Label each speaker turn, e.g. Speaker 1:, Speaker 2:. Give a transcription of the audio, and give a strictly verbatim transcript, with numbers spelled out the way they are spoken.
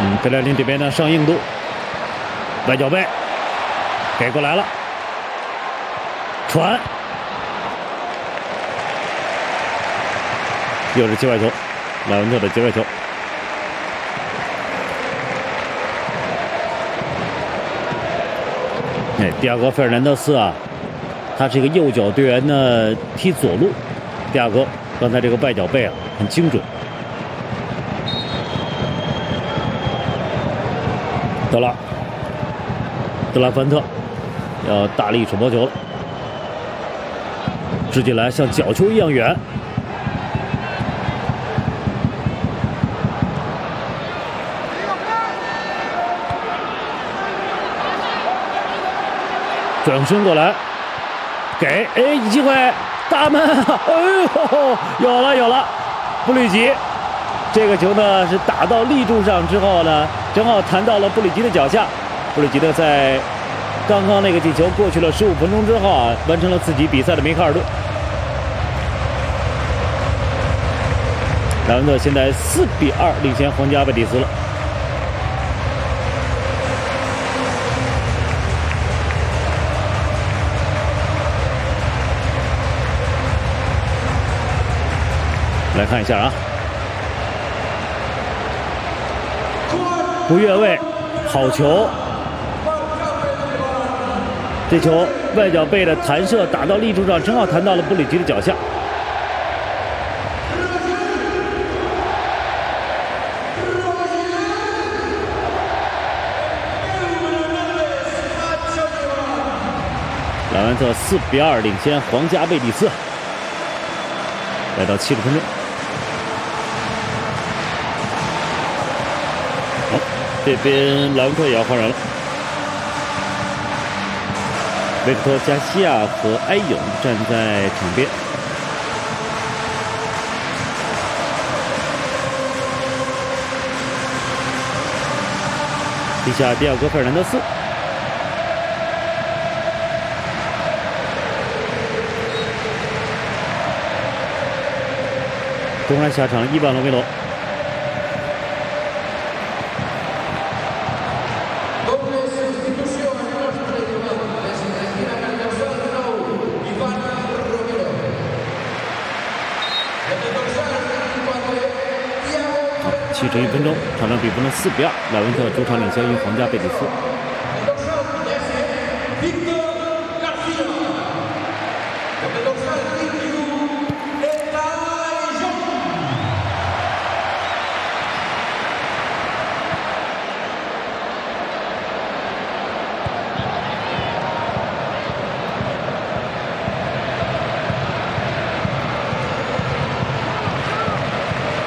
Speaker 1: 嗯，贝莱林这边呢上硬度，外脚背给过来了，传，又是界外球，莱文特的界外球。哎，蒂亚戈·费尔南德斯啊，他是一个右脚队员呢，踢左路。蒂亚戈刚才这个外脚背啊，很精准。德拉，德拉凡特要大力手抛球了，直进来像角球一样远。转身过来，给，哎，机会，大门，哎呦，有了有了，布里吉，这个球呢是打到立柱上之后呢，正好弹到了布里吉的脚下。布里吉呢在刚刚那个进球过去了十五分钟之后啊，完成了自己比赛的梅开二度。莱文特现在四比二领先皇家贝蒂斯了。来看一下啊，不越位，好球！这球外脚背的弹射打到立柱上，正好弹到了布里吉的脚下。莱文特四比二领先皇家贝蒂斯。来到七十分钟，好，这边莱文特也要换人了。维克托·加西亚和埃永站在场边。地下蒂亚戈·费尔南德斯。公然下场伊万罗梅罗。七十一分钟，场上比分了四比二，莱文特主场领先于皇家贝蒂斯。